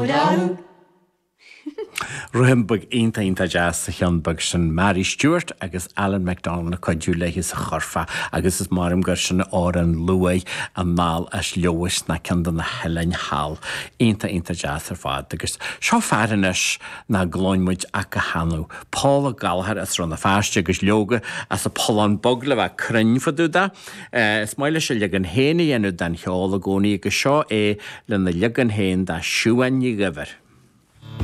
Ruhimbag einta jazz sa cheanbag sin Mary Stewart agus Alan MacDonald na coidú leighis a chorfa agus is marim gur sin áran luai a mal as leois na ceandan na helein hall einta jazz ar fad agus seo faranis na glóinmuid ac a hanú Paula Gallagher as run na fáiste agus leoga as a Polan bogla bheith cryn fadúda is maile se legan héna enw dan cheola gcónaí agus seo le na legan hén da siúan i gyfer.